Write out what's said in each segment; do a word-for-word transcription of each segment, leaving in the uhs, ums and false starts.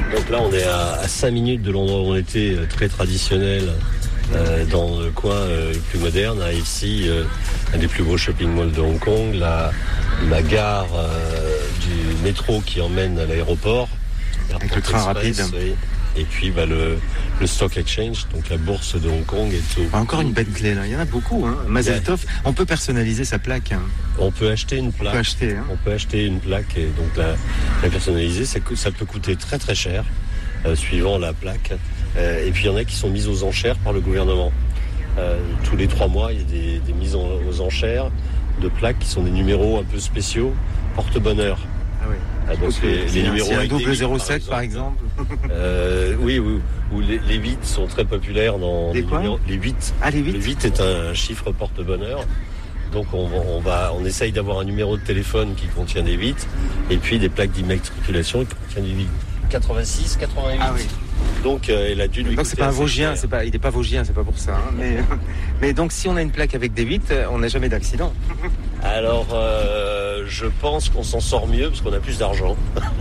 Donc là, on est à, à cinq minutes de l'endroit où on était, euh, très traditionnel, euh, dans le coin euh, le plus moderne, à ici, euh, un des plus beaux shopping malls de Hong Kong, la, la gare euh, du métro qui emmène à l'aéroport. Avec le train Express, rapide. Oui. Et puis bah, le, le Stock Exchange, donc la bourse de Hong Kong et tout. Encore une Bentley là, il y en a beaucoup. Hein. Mazel Tov, on peut personnaliser sa plaque. Hein. On peut acheter une plaque. On peut acheter, hein. On peut acheter une plaque et donc la, la personnaliser. Ça, ça peut coûter très très cher, euh, suivant la plaque. Euh, et puis il y en a qui sont mises aux enchères par le gouvernement. Euh, tous les trois mois, il y a des, des mises en, aux enchères de plaques qui sont des numéros un peu spéciaux, porte-bonheur. Ah oui. Ah, donc les, les numéros un avec double des zéro huit, sept par exemple. euh, oui, oui, où les, les huit sont très populaires dans les, les numéros. Les huit. Ah, les huit. Le huit est un chiffre porte-bonheur. Donc on, on, va, on essaye d'avoir un numéro de téléphone qui contient des huit et puis des plaques d'immatriculation qui contiennent des huit. quatre-vingt-six, quatre-vingt-huit. Ah oui. Donc euh, elle a dû lui. Donc c'est pas un Vosgien, c'est pas, il n'est pas Vosgien, c'est pas pour ça. Hein, mais, mais donc si on a une plaque avec des huit, on n'a jamais d'accident. Alors euh, je pense qu'on s'en sort mieux parce qu'on a plus d'argent.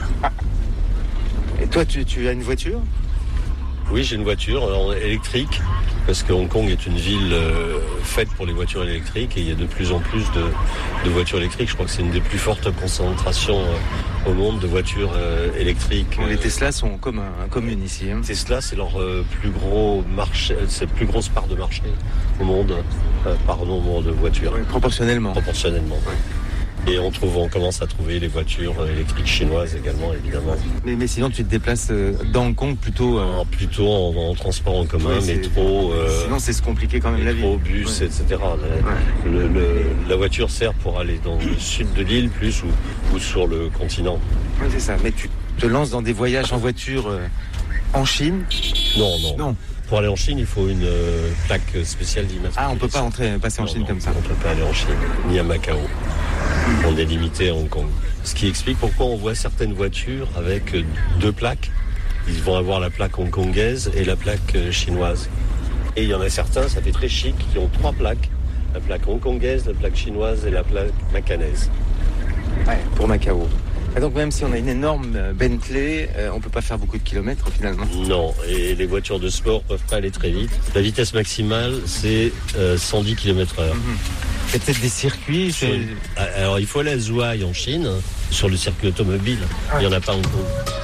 Et toi, tu, tu as une voiture ? Oui, j'ai une voiture alors, électrique parce que Hong Kong est une ville euh, faite pour les voitures électriques et il y a de plus en plus de, de voitures électriques. Je crois que c'est une des plus fortes concentrations euh, au monde de voitures euh, électriques. Bon, les Tesla sont comme un, un commune ici. Hein. Tesla, c'est leur euh, plus gros marché, c'est la plus grosse part de marché au monde euh, par nombre de voitures. Oui, proportionnellement. Proportionnellement. Oui. Et on trouve, on commence à trouver les voitures électriques chinoises également, évidemment. Mais, mais sinon, tu te déplaces dans Hong Kong plutôt... Euh... Ah, plutôt en, en transport en commun, oui, métro... Euh, sinon, c'est se compliquer quand même la vie. Métro, bus, ouais. et cetera. Ouais. Le, le, la voiture sert pour aller dans le sud de l'île, plus, ou, ou sur le continent. Oui, c'est ça. Mais tu te lances dans des voyages en voiture euh, en Chine ? Non, non. Non. Pour aller en Chine, il faut une euh, plaque spéciale d'immatriculation. Ah, on peut pas entrer, passer en non, Chine non, comme ça. On peut pas aller en Chine, ni à Macao. On est limité à Hong Kong. Ce qui explique pourquoi on voit certaines voitures avec deux plaques. Ils vont avoir la plaque hongkongaise et la plaque chinoise. Et il y en a certains, ça fait très chic, qui ont trois plaques. La plaque hongkongaise, la plaque chinoise et la plaque macanaise. Ouais, pour Macao. Et donc même si on a une énorme Bentley, euh, on peut pas faire beaucoup de kilomètres finalement. Non, et les voitures de sport peuvent pas aller très vite. La vitesse maximale, c'est euh, cent dix kilomètres heure. Mm-hmm. Il y a peut-être des circuits. Sur... Alors il faut aller à Zhuhai en Chine, sur le circuit automobile. Ah. Il n'y en a pas en Hong Kong.